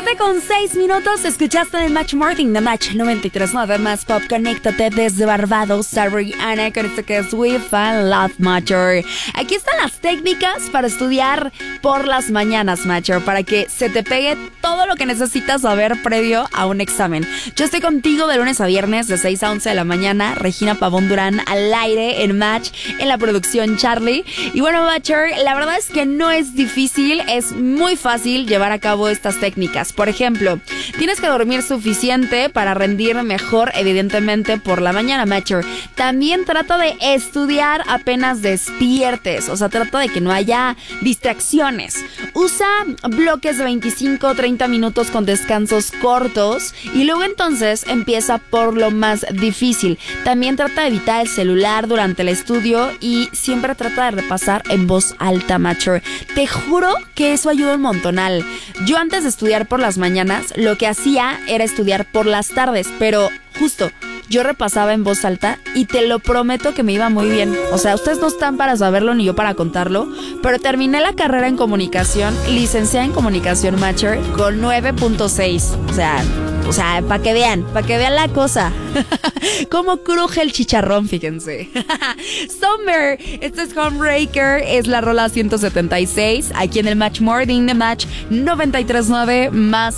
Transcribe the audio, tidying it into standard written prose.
7:06, escuchaste el Match Morning de Match 93.9 más Pop. Conéctate desde Barbados, Ariana, con esto que es We Find Love Matcher. Aquí están las técnicas para estudiar por las mañanas, Matcher, para que se te pegue todo lo que necesitas saber previo a un examen. Yo estoy contigo de lunes a viernes de 6 a 11 de la mañana. Regina Pavón Durán al aire en Match, en la producción Charlie. Y bueno, Matcher, la verdad es que no es difícil, es muy fácil llevar a cabo estas técnicas. Por ejemplo, tienes que dormir suficiente para rendir mejor, evidentemente, por la mañana, Matcher. También trata de estudiar apenas despiertes, o sea, trata de que no haya distracciones. Usa bloques de 25 o 30 minutos con descansos cortos y luego entonces empieza por lo más difícil. También trata de evitar el celular durante el estudio y siempre trata de repasar en voz alta, Matcher. Te juro que eso ayuda un montonal. Yo antes de estudiar por las mañanas, lo que hacía era estudiar por las tardes, pero justo, yo repasaba en voz alta y te lo prometo que me iba muy bien. O sea, ustedes no están para saberlo ni yo para contarlo, pero terminé la carrera en comunicación, licenciada en comunicación, Matcher, con 9.6. O sea, para que vean la cosa. Cómo cruje el chicharrón, fíjense. Summer, esto es Homebreaker, es la rola 176, aquí en el Match Morning de Match 93.9 más